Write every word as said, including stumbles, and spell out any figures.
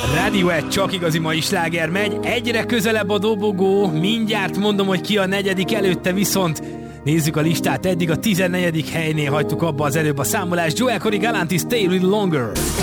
Radiohead, csak igazi mai sláger megy, egyre közelebb a dobogó, mindjárt mondom, hogy ki a negyedik, előtte viszont nézzük a listát, eddig a tizennegyedik helynél hagytuk abba az előbb a számolást. Joel Corey Galantis, Stay a Little Longer.